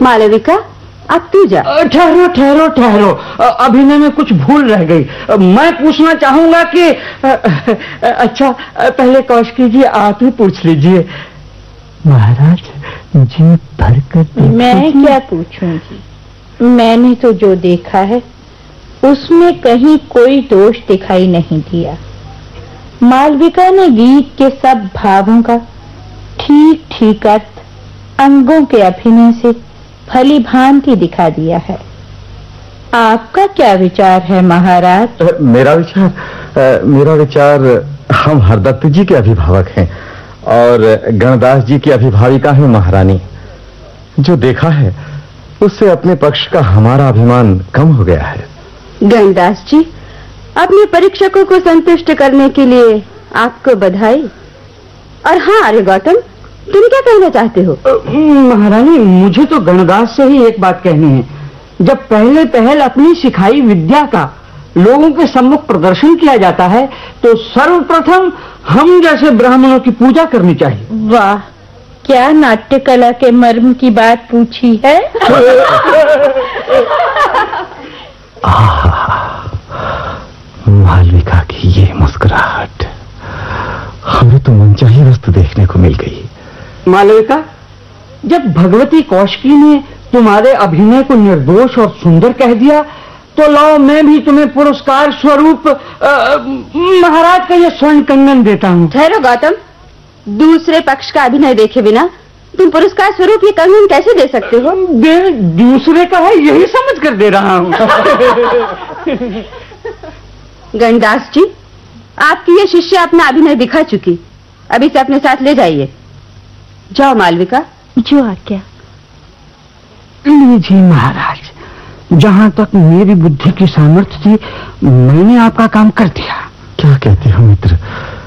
मालविका, अब तू जा। ठहरो ठहरो ठहरो, अभिनय में कुछ भूल रह गई। मैं पूछना चाहूंगा कि अच्छा पहले कौशिकी जी आप ही पूछ लीजिए। महाराज जी भर कर मैं क्या पूछूंगी? मैंने तो जो देखा है उसमें कहीं कोई दोष दिखाई नहीं दिया। मालविका ने गीत के सब भावों का ठीक ठीक अर्थ अंगों के अभिनय से भली भांति दिखा दिया है। आपका क्या विचार है महाराज? मेरा विचार हम हरदत्त जी के अभिभावक हैं और गणदास जी की अभिभाविका है महारानी। जो देखा है उससे अपने पक्ष का हमारा अभिमान कम हो गया है। गणदास जी, अपने परीक्षकों को संतुष्ट करने के लिए आपको बधाई। और हाँ अरे गौतम, तुम क्या कहना चाहते हो? महारानी, मुझे तो गणदास से ही एक बात कहनी है। जब पहले पहल अपनी सिखाई विद्या का लोगों के सम्मुख प्रदर्शन किया जाता है तो सर्वप्रथम हम जैसे ब्राह्मणों की पूजा करनी चाहिए। वाह, क्या नाट्य कला के मर्म की बात पूछी है। मालविका की ये मुस्कुराहट, हमें तो मनचाही वस्तु देखने को मिल गई। मालविका, जब भगवती कौशिकी ने तुम्हारे अभिनय को निर्दोष और सुंदर कह दिया तो लाओ मैं भी तुम्हें पुरस्कार स्वरूप महाराज का ये स्वर्ण कंगन देता हूँ। ठहरो गौतम, दूसरे पक्ष का अभिनय देखे बिना तुम पुरस्कार स्वरूप ये कंगन कैसे दे सकते हो? दूसरे का है यही समझ कर दे रहा हूँ। गणदास जी, आपकी ये शिष्य अपना अभिनय दिखा चुकी, अब इसे अपने साथ ले जाइए। जाओ मालविका। जो आज्ञा। लीजिए महाराज, जहाँ तक मेरी बुद्धि की सामर्थ्य थी मैंने आपका काम कर दिया। क्या कहते हो मित्र?